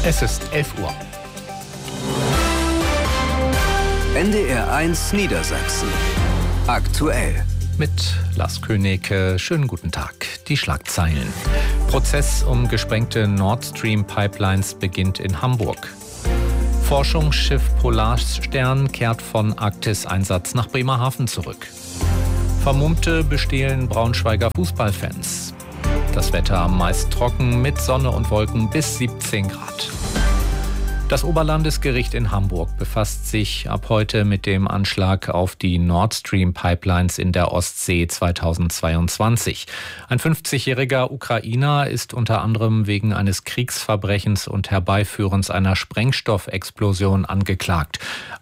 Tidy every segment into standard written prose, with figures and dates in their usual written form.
Es ist 11 Uhr. NDR 1 Niedersachsen. Aktuell. Mit Lars König, schönen guten Tag. Die Schlagzeilen. Prozess um gesprengte Nord Stream Pipelines beginnt in Hamburg. Forschungsschiff Polarstern kehrt von Arktis-Einsatz nach Bremerhaven zurück. Vermummte bestehlen Braunschweiger Fußballfans. Das Wetter meist trocken mit Sonne und Wolken bis 17 Grad. Das Oberlandesgericht in Hamburg befasst sich ab heute mit dem Anschlag auf die Nord Stream Pipelines in der Ostsee 2022. Ein 50-jähriger Ukrainer ist unter anderem wegen eines Kriegsverbrechens und Herbeiführens einer Sprengstoffexplosion angeklagt.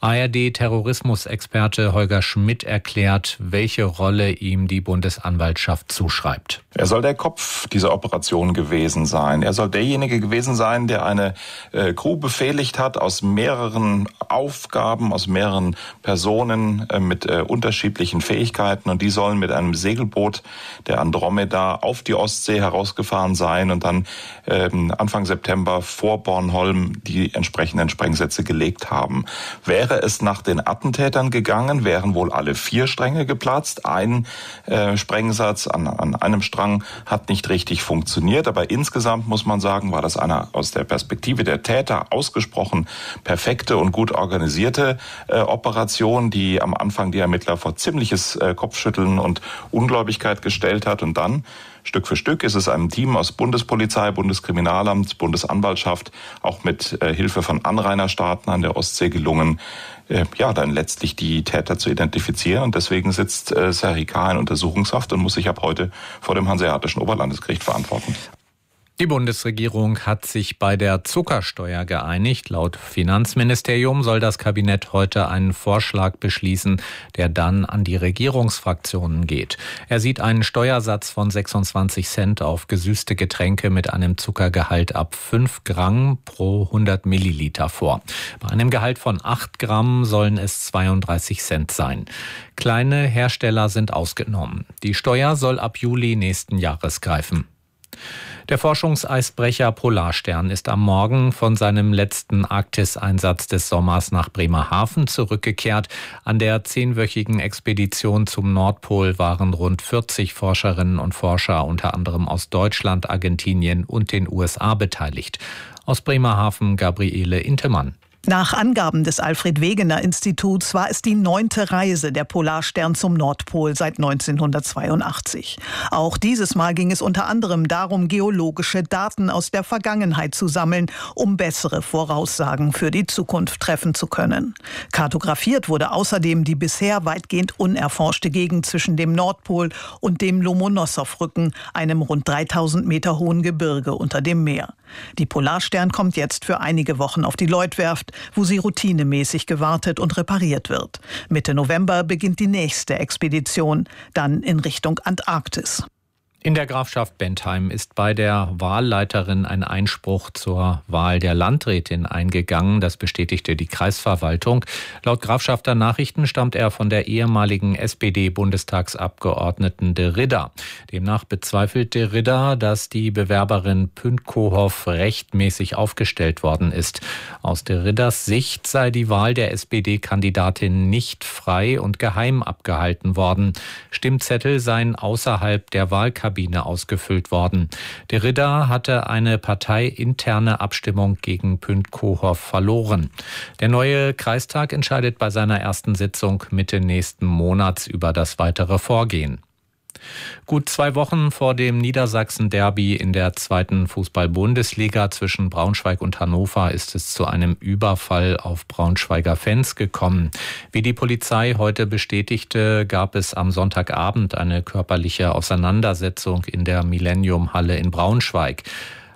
ARD-Terrorismusexperte Holger Schmidt erklärt, welche Rolle ihm die Bundesanwaltschaft zuschreibt. Er soll der Kopf dieser Operation gewesen sein. Er soll derjenige gewesen sein, der eine Crew befehligt hat aus mehreren Aufgaben, aus mehreren Personen mit unterschiedlichen Fähigkeiten. Und die sollen mit einem Segelboot der Andromeda auf die Ostsee herausgefahren sein und dann Anfang September vor Bornholm die entsprechenden Sprengsätze gelegt haben. Wäre es nach den Attentätern gegangen, wären wohl alle 4 Stränge geplatzt. Ein Sprengsatz an einem Strang hat nicht richtig funktioniert, aber insgesamt muss man sagen, war das eine aus der Perspektive der Täter ausgesprochen perfekte und gut organisierte Operation, die am Anfang die Ermittler vor ziemliches Kopfschütteln und Ungläubigkeit gestellt hat. Und dann Stück für Stück ist es einem Team aus Bundespolizei, Bundeskriminalamt, Bundesanwaltschaft, auch mit Hilfe von Anrainerstaaten an der Ostsee gelungen, dann letztlich die Täter zu identifizieren. Und deswegen sitzt Serhi K. in Untersuchungshaft und muss sich ab heute vor dem Hanseatischen Oberlandesgericht verantworten. Die Bundesregierung hat sich bei der Zuckersteuer geeinigt. Laut Finanzministerium soll das Kabinett heute einen Vorschlag beschließen, der dann an die Regierungsfraktionen geht. Er sieht einen Steuersatz von 26 Cent auf gesüßte Getränke mit einem Zuckergehalt ab 5 Gramm pro 100 Milliliter vor. Bei einem Gehalt von 8 Gramm sollen es 32 Cent sein. Kleine Hersteller sind ausgenommen. Die Steuer soll ab Juli nächsten Jahres greifen. Der Forschungseisbrecher Polarstern ist am Morgen von seinem letzten Arktis-Einsatz des Sommers nach Bremerhaven zurückgekehrt. An der 10-wöchigen Expedition zum Nordpol waren rund 40 Forscherinnen und Forscher, unter anderem aus Deutschland, Argentinien und den USA, beteiligt. Aus Bremerhaven Gabriele Intemann. Nach Angaben des Alfred-Wegener-Instituts war es die 9. Reise der Polarstern zum Nordpol seit 1982. Auch dieses Mal ging es unter anderem darum, geologische Daten aus der Vergangenheit zu sammeln, um bessere Voraussagen für die Zukunft treffen zu können. Kartografiert wurde außerdem die bisher weitgehend unerforschte Gegend zwischen dem Nordpol und dem Lomonossow-Rücken, einem rund 3000 Meter hohen Gebirge unter dem Meer. Die Polarstern kommt jetzt für einige Wochen auf die Lloydwerft, wo sie routinemäßig gewartet und repariert wird. Mitte November beginnt die nächste Expedition, dann in Richtung Antarktis. In der Grafschaft Bentheim ist bei der Wahlleiterin ein Einspruch zur Wahl der Landrätin eingegangen. Das bestätigte die Kreisverwaltung. Laut Grafschafter Nachrichten stammt er von der ehemaligen SPD-Bundestagsabgeordneten de Ridder. Demnach bezweifelt de Ridder, dass die Bewerberin Pündkow rechtmäßig aufgestellt worden ist. Aus de Ridders Sicht sei die Wahl der SPD-Kandidatin nicht frei und geheim abgehalten worden. Stimmzettel seien außerhalb der Wahlkabine ausgefüllt worden. De Ridder hatte eine parteiinterne Abstimmung gegen Pündkow verloren. Der neue Kreistag entscheidet bei seiner ersten Sitzung Mitte nächsten Monats über das weitere Vorgehen. Gut 2 Wochen vor dem Niedersachsen-Derby in der 2. Fußball-Bundesliga zwischen Braunschweig und Hannover ist es zu einem Überfall auf Braunschweiger Fans gekommen. Wie die Polizei heute bestätigte, gab es am Sonntagabend eine körperliche Auseinandersetzung in der Millennium-Halle in Braunschweig.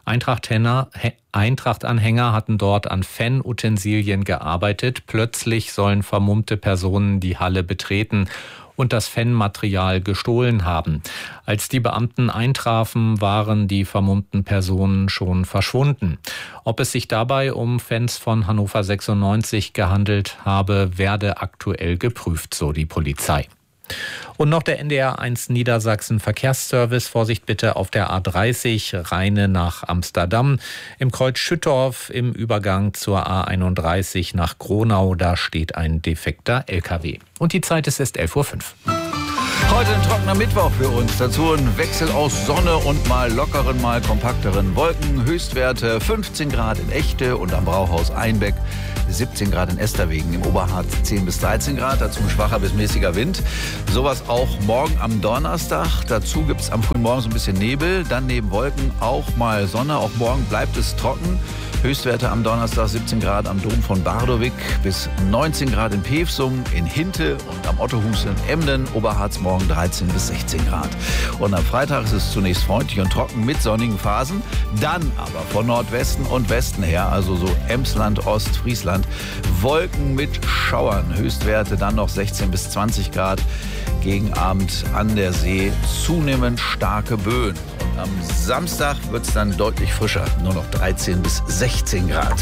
Eintracht-Anhänger hatten dort an Fanutensilien gearbeitet. Plötzlich sollen vermummte Personen die Halle betreten und das Fanmaterial gestohlen haben. Als die Beamten eintrafen, waren die vermummten Personen schon verschwunden. Ob es sich dabei um Fans von Hannover 96 gehandelt habe, werde aktuell geprüft, so die Polizei. Und noch der NDR1 Niedersachsen Verkehrsservice. Vorsicht bitte auf der A30 Rheine nach Amsterdam. Im Kreuz Schüttorf im Übergang zur A31 nach Gronau. Da steht ein defekter LKW. Und die Zeit ist erst 11:05 Uhr. Heute ein trockener Mittwoch für uns. Dazu ein Wechsel aus Sonne und mal lockeren, mal kompakteren Wolken. Höchstwerte 15 Grad in Echte und am Brauhaus Einbeck. 17 Grad in Esterwegen, im Oberharz 10 bis 13 Grad, dazu ein schwacher bis mäßiger Wind. Sowas auch morgen am Donnerstag. Dazu gibt es am frühen Morgen so ein bisschen Nebel, dann neben Wolken auch mal Sonne. Auch morgen bleibt es trocken. Höchstwerte am Donnerstag 17 Grad am Dom von Bardowik bis 19 Grad in Pevsum, in Hinte und am Ottohus in Emden. Oberharz morgen 13 bis 16 Grad. Und am Freitag ist es zunächst freundlich und trocken mit sonnigen Phasen. Dann aber von Nordwesten und Westen her, also so Emsland, Ostfriesland, Wolken mit Schauern. Höchstwerte dann noch 16 bis 20 Grad. Gegen Abend an der See zunehmend starke Böen. Und am Samstag wird es dann deutlich frischer, nur noch 13 bis 16 Grad.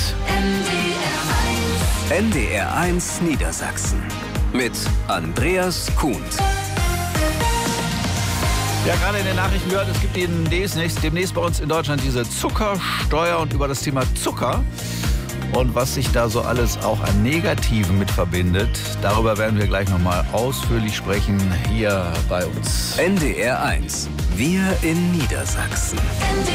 NDR1 Niedersachsen mit Andreas Kuhn. Ja, gerade in den Nachrichten gehört, es gibt demnächst bei uns in Deutschland diese Zuckersteuer und über das Thema Zucker. Und was sich da so alles auch an Negativen mit verbindet, darüber werden wir gleich nochmal ausführlich sprechen hier bei uns. NDR1, wir in Niedersachsen.